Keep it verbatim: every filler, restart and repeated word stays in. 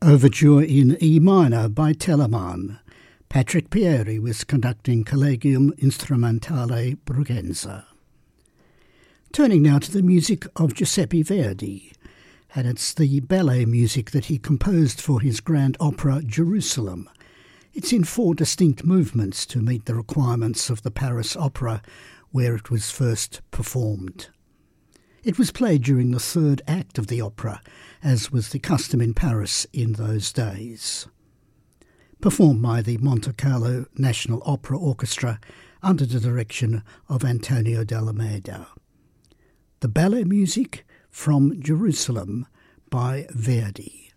Overture in E minor by Telemann. Patrick Pieri was conducting Collegium Instrumentale Bruggense. Turning now to the music of Giuseppe Verdi, and it's the ballet music that he composed for his grand opera Jerusalem. It's in four distinct movements to meet the requirements of the Paris Opera, where it was first performed. It was played during the third act of the opera, as was the custom in Paris in those days. Performed by the Monte Carlo National Opera Orchestra under the direction of Antonio Dell'Almeida. The ballet music from Jerusalem by Verdi.